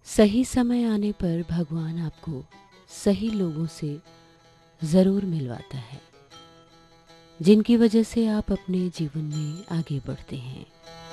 सही समय आने पर भगवान आपको सही लोगों से ज़रूर मिलवाता है, जिनकी वजह से आप अपने जीवन में आगे बढ़ते हैं।